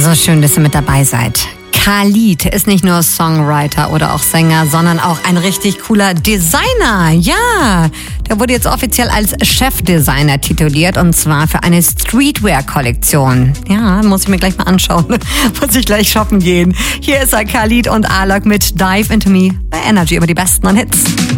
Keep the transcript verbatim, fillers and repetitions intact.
So schön, dass ihr mit dabei seid. Khalid ist nicht nur Songwriter oder auch Sänger, sondern auch ein richtig cooler Designer. Ja, der wurde jetzt offiziell als Chefdesigner tituliert und zwar für eine Streetwear-Kollektion. Ja, muss ich mir gleich mal anschauen. Muss ich gleich shoppen gehen. Hier ist er, Khalid und Alok mit Dive Into Me bei Energy über die besten Hits.